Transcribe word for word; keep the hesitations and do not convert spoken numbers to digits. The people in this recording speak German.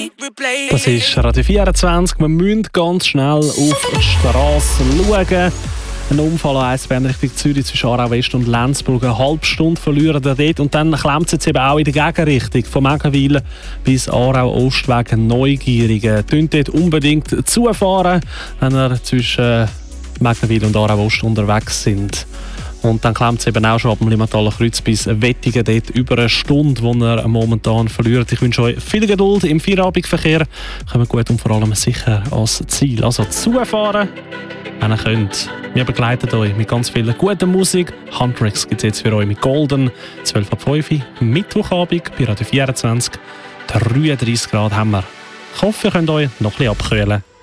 Das ist Radio vierundzwanzig. Wir müssen ganz schnell auf die Straße schauen. Ein Unfall an Eisbären Richtung Zürich zwischen Aarau West und Lenzburg. Eine halbe Stunde verlieren wir dort. Und dann klemmt es jetzt eben auch in die Gegenrichtung. Von Megawil bis Aarau Ostweg Neugierigen. Tönt dort unbedingt zufahren, wenn ihr zwischen Megawil und Aarau Ost unterwegs sind. Und dann klemmt es eben auch schon ab dem Limmataler Kreuz bis Wettigen dort über eine Stunde, wo er momentan verliert. Ich wünsche euch viel Geduld im Feierabendverkehr. Kommt gut und vor allem sicher ans Ziel. Also zufahren, wenn ihr könnt. Wir begleiten euch mit ganz viel guter Musik. Huntrix gibt es jetzt für euch mit Golden. zwölf ab fünf Uhr, Mittwochabend bei Radio vierundzwanzig. dreiunddreißig Grad haben wir. Ich hoffe, ihr könnt euch noch ein bisschen abkühlen.